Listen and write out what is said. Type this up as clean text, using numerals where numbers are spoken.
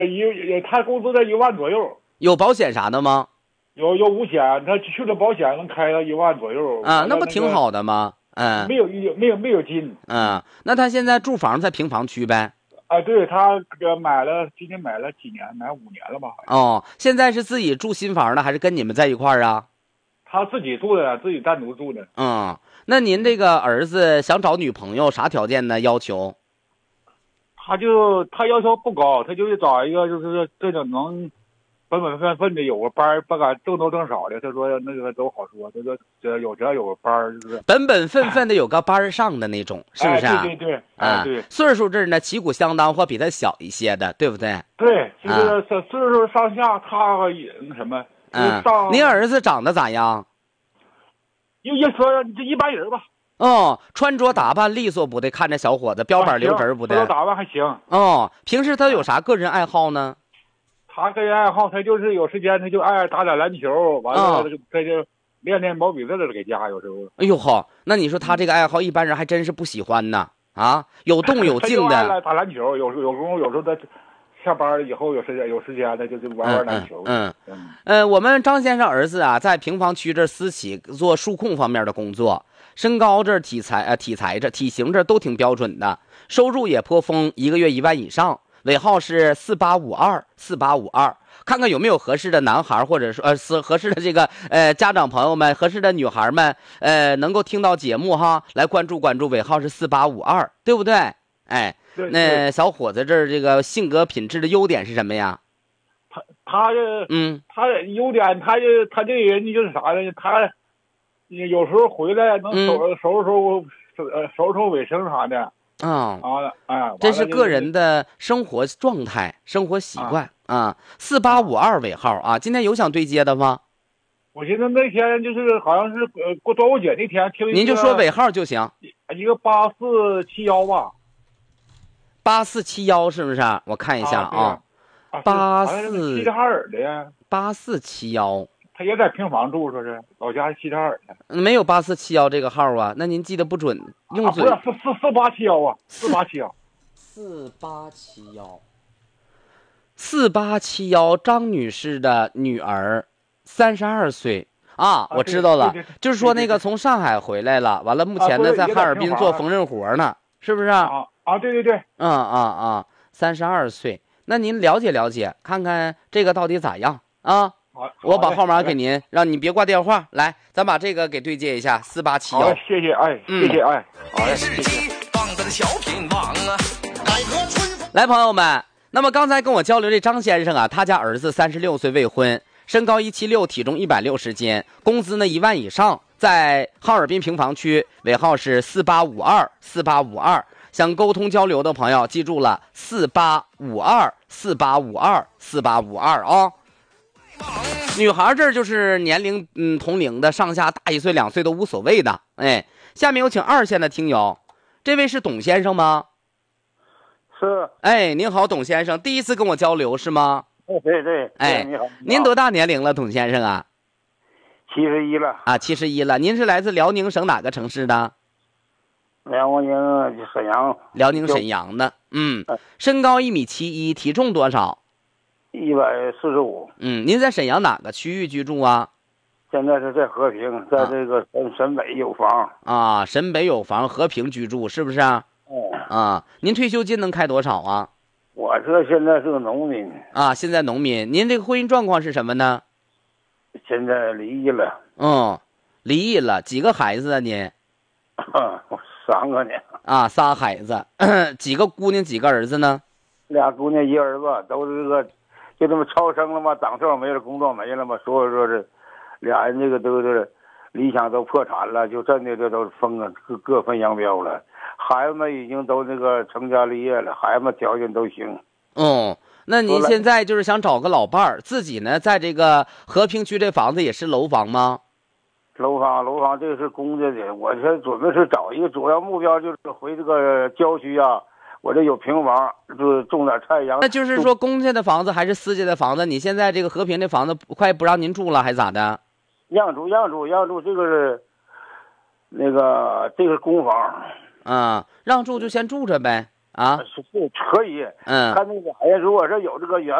他工资在1万左右。 有保险啥的吗？ 有5险，他去了保险能开到1万左右啊，那不挺好的吗？嗯， 没有金。 嗯，那他现在住房在平房区呗？ 啊，对，他今年买了几年，买5年了吧？好像。 哦，现在是自己住新房呢，还是跟你们在一块儿啊？ 他自己住的，自己单独住的。 嗯，那您这个儿子想找女朋友啥条件呢？要求？ 他要求不高，他就是找一个就是这种能本分的，有个班，不敢挣多挣少的。他说那个都好说，他说只要有个班，就是本分的有个班上的那种，是不是啊？ 对对对，对。 岁数这儿呢旗鼓相当或比他小一些的，对不对？ 对，就是岁数上下差也那什么。 您儿子长得咋样？ 也说这一般人吧。 哦，穿着打扮利索不得？看着小伙子标板留神不得？ 穿着打扮还行。 哦，平时他有啥个人爱好呢？ 他个人爱好，他就是有时间他就爱打打篮球，完了他就练毛笔字了，给家有时候。 哎呦呵，那你说他这个爱好一般人还真是不喜欢呢啊！有动有静的。 他就爱打篮球，有时候他下班以后有时间他就玩篮球。 我们张先生儿子啊，在平房区这私企做数控方面的工作，身高这体型这都挺标准的，收入也颇丰，1个月1万以上，尾号是4852，看看有没有合适的男孩，或者说合适的这个家长朋友们，合适的女孩们能够听到节目哈，来关注，尾号是4852，对不对？哎，那小伙子这个性格品质的优点是什么呀？ 他优点，他这人就是啥呢？他有时候回来能收拾卫生啥的。 这是个人的生活状态、生活习惯啊。4852尾号啊，今天有想对接的吗？ 我寻思那天就是好像是过端午节那天听一个， 您就说尾号就行， 一个8471吧。 8471是不是？我看一下啊 ，84齐齐哈尔的呀。 8471， 他也在平房住，说是老家是齐齐哈尔的。 没有8471这个号啊，那您记得不准，用嘴。 不是4871啊 ，4871，张女士的女儿，32岁啊，我知道了，就是说那个从上海回来了，完了目前呢在哈尔滨做缝纫活呢，是不是？ 对。 32岁，那您了解了解，看看这个到底咋样啊？我把号码给您，让你别挂电话，来，咱把这个给对接一下，4871。 谢谢，谢谢，好嘞，谢谢。 来，朋友们，那么刚才跟我交流这张先生啊，他家儿子36岁未婚，身高176，体重160斤，工资呢1万以上，在哈尔滨平房区，尾号是4852。想沟通交流的朋友记住了，4852啊。女孩这就是年龄同龄的，上下大1岁2岁都无所谓的。哎，下面有请2线的听友，这位是董先生吗？ 是。 哎，您好，董先生，第一次跟我交流是吗？ 对。 哎， 你好。 您多大年龄了，董先生啊 ？71了。 71了。您是来自辽宁省哪个城市的？ 辽宁沈阳。 辽宁沈阳的。身高1.71米，体重多少 ？145。 您在沈阳哪个区域居住啊？ 现在是在和平，在这个沈北有房啊。沈北有房，和平居住是不是啊？您退休金能开多少啊？ 我这现在是个农民啊。现在农民，您这个婚姻状况是什么呢？ 现在离异了。 离异了，几个孩子啊您 ？3个呢。 仨孩子，几个姑娘几个儿子呢 ？2姑娘1儿子，都是这个就这么超生了嘛，长寿没了，工作没了嘛，所以说是俩人这个都是理想都破产了，就真的这都分了，各分扬镳了。孩子们已经都那个成家立业了，孩子们条件都行。 那您现在就是想找个老伴儿，自己呢在这个和平区这房子也是楼房吗？ 楼房这个是公家的，我这准备是找一个，主要目标就是回这个郊区啊，我这有平房，就种点菜秧。 那就是说公家的房子还是私家的房子？你现在这个和平这房子快不让您住了，还咋的？ 让住，这个是那个这个公房。 让住就先住着呗。 啊？ 是可以。 嗯看那俩人如果是有这个缘